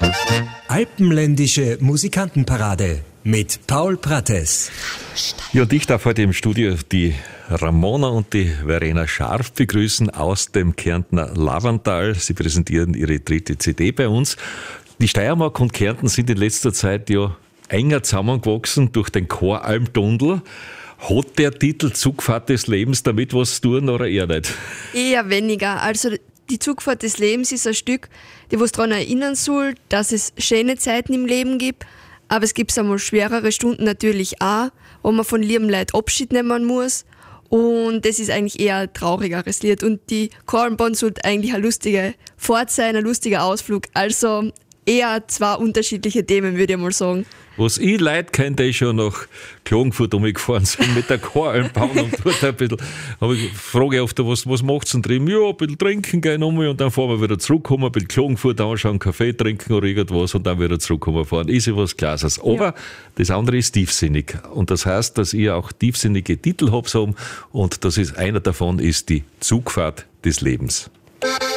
Alpenländische Musikantenparade mit Paul Prates. Ja, und ich darf heute im Studio die Ramona und die Verena Scharf begrüßen aus dem Kärntner Lavantal. Sie präsentieren ihre dritte CD bei uns. Die Steiermark und Kärnten sind in letzter Zeit ja enger zusammengewachsen durch den Koralmtunnel. Hat der Titel Zugfahrt des Lebens damit was zu tun oder eher nicht? Eher weniger. Also die Zugfahrt des Lebens ist ein Stück, die was daran erinnern soll, dass es schöne Zeiten im Leben gibt, aber es gibt einmal schwerere Stunden natürlich auch, wo man von lieben Leuten Abschied nehmen muss. Und das ist eigentlich eher ein traurigeres Lied. Und die Koralmbahn sollte eigentlich eine lustige Fahrt sein, ein lustiger Ausflug. Also eher zwei unterschiedliche Themen, würde ich mal sagen. Was ich Leute kenne, die schon nach Klagenfurt umgefahren sind mit der Koralmbahn und dort ein bisschen, aber ich frage oft, was macht's denn drin? Ja, ein bisschen trinken gehen und dann fahren wir wieder zurückkommen, ein bisschen Klagenfurt anschauen, Kaffee trinken oder irgendwas und dann wieder zurückkommen fahren. Ist ja was Klases. Aber das andere ist tiefsinnig. Und das heißt, dass ihr auch tiefsinnige Titel habt und das ist einer davon ist die Zugfahrt des Lebens.